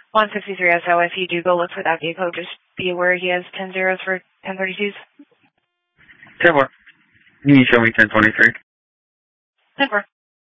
163 SO, if you do go look for that vehicle, just be aware he has 10 zeros for 1032s. 10-4. Can you show me 1023? 10-4.